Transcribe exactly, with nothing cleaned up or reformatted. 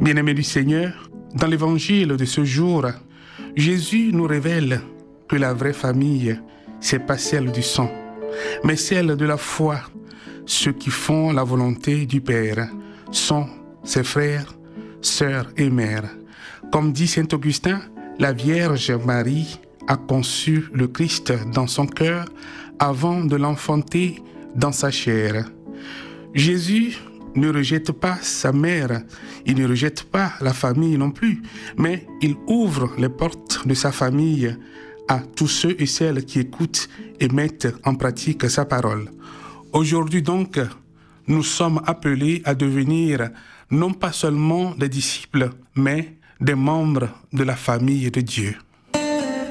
Bien-aimés du Seigneur, dans l'évangile de ce jour, Jésus nous révèle que la vraie famille, c'est pas celle du sang, mais celle de la foi. Ceux qui font la volonté du Père sont ses frères, sœurs et mères. Comme dit saint Augustin, la Vierge Marie a conçu le Christ dans son cœur avant de l'enfanter dans sa chair. Jésus ne rejette pas sa mère, il ne rejette pas la famille non plus, mais il ouvre les portes de sa famille à tous ceux et celles qui écoutent et mettent en pratique sa parole. Aujourd'hui donc, nous sommes appelés à devenir non pas seulement des disciples, mais des membres de la famille de Dieu.